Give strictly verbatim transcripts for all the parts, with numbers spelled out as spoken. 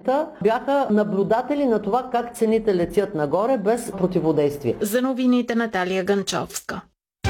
парламента бяха наблюдатели на това как цените летят нагоре без противодействие. За новините Наталия Ганчовска.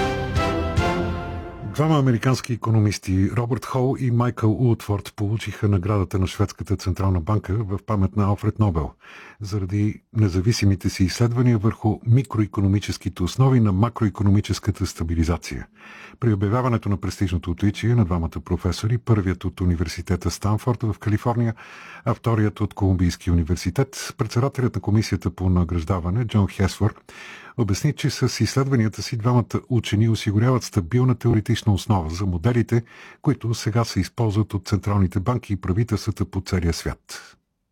Двама американски икономисти, Робърт Хол и Майкъл Ултфорд, получиха наградата на Шведската централна банка в памет на Алфред Нобел заради независимите си изследвания върху микроикономическите основи на макроикономическата стабилизация. При обявяването на престижното отличие на двамата професори, първият от университета Станфорд в Калифорния, а вторият от Колумбийския университет, председателят на комисията по награждаване Джон Хесворт обясни, че с изследванията си двамата учени осигуряват стабилна теоретична основа за моделите, които сега се използват от централните банки и правителствата по целия свят.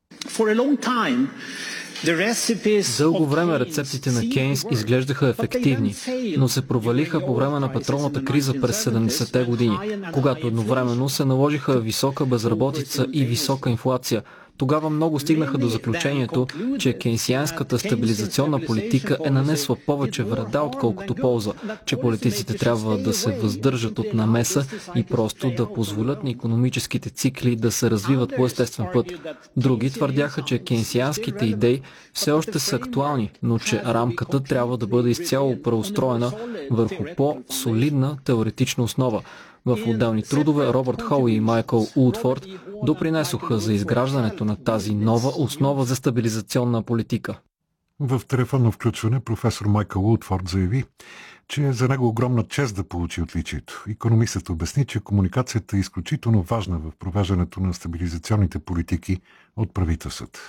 Дълго време рецептите на Кейнс изглеждаха ефективни, но се провалиха по време на петролната криза през седемдесетте години, когато едновременно се наложиха висока безработица и висока инфлация. Тогава много стигнаха до заключението, че кейнсианската стабилизационна политика е нанесла повече вреда, отколкото полза, че политиците трябва да се въздържат от намеса и просто да позволят на икономическите цикли да се развиват по естествен път. Други твърдяха, че кейнсианските идеи все още са актуални, но че рамката трябва да бъде изцяло преустроена върху по-солидна теоретична основа. В отделни трудове Робърт Хол и Майкъл Ултфорд допринесоха за изграждането на тази нова основа за стабилизационна политика. В телефонно включване професор Майкъл Ултфорд заяви, че е за него огромна чест да получи отличието. Икономистът обясни, че комуникацията е изключително важна в провеждането на стабилизационните политики от правителствата.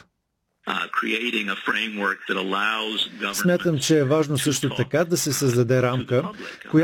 Смятам, че е важно също така да се създаде рамка, която